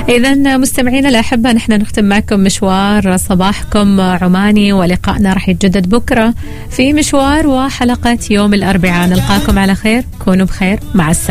إذن مستمعينا الأحبة، نحن نختم معكم مشوار صباحكم عماني، ولقائنا رح يتجدد بكرة في مشوار وحلقة يوم الأربعاء. نلقاكم على خير، كونوا بخير، مع السلامة.